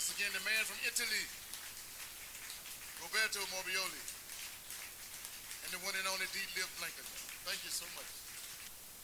Once again, the man from Italy, Roberto Morbioli, and the one and only D. Liv Blanken. Thank you so much.